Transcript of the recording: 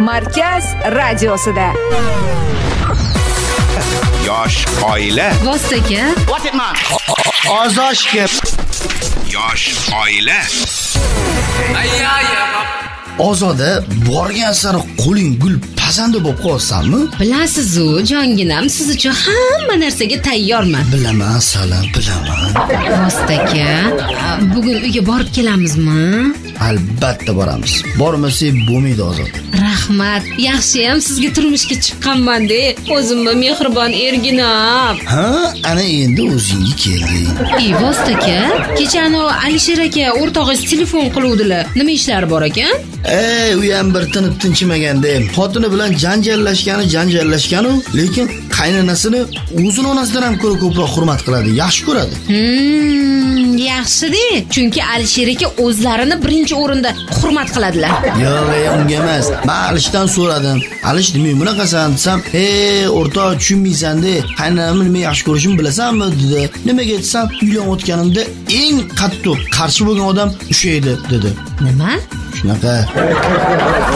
Markaz radiosida. Yosh oila. Vostaka. Ozoshga. Yosh oila. Ozoda borgan sari qo'ling gul pazanda bo'lib qolsanmi? Bilasiz-ku, jonginam, siz uchun hamma narsaga tayyorman. Bilaman, Salam, bilaman. Vostaka, bugun uyga borib kelamizmi? Albatta boramiz. Bormasak bo'lmaydi Ozod. Rahmat. Yaxshiyam sizga turmushga chiqqanman-da. O'zimni mehribon erginam. Ha, ana endi o'zingga kelding. Vostaka, kechani Alisher aka o'rtog'ingiz telefon qiluvdilar. Nima ishlari bor ekan? U ham bir tinib tinchimaganda. Xotini bilan janjallashganu, lekin qaynonasini o'zini onasidan ham ko'proq hurmat qiladi, yaxshi ko'radi. Yaxshi-da, chunki Alisher aka o'zlarini birinchi o'rinda hurmat qiladilar. Yo'q, unga emas. Men Alishdan so'radim. Alish nima bunaqasan desam, o'rtoq tushunmaysan-da, qaynonamni nima yaxshi ko'rishimni bilasanmi dedi. Nimaga desam, uylanayotganimda eng qattiq qarshi bo'lgan odam o'sha edi dedi. Nima? Shunaqa.